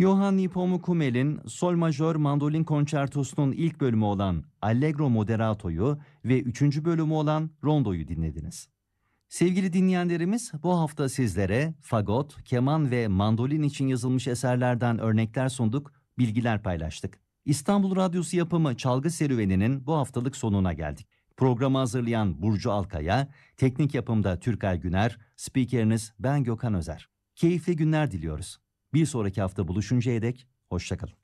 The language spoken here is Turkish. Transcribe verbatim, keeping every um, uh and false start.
Johann Nepomuk-Hummel'in Sol majör mandolin konçertosunun ilk bölümü olan Allegro Moderato'yu ve üçüncü bölümü olan Rondo'yu dinlediniz. Sevgili dinleyenlerimiz, bu hafta sizlere fagot, keman ve mandolin için yazılmış eserlerden örnekler sunduk, bilgiler paylaştık. İstanbul Radyosu yapımı Çalgı Serüveni'nin bu haftalık sonuna geldik. Programı hazırlayan Burcu Alkaya, teknik yapımda Türker Güner, spikeriniz ben Gökhan Özer. Keyifli günler diliyoruz. Bir sonraki hafta buluşuncaya dek hoşça kalın.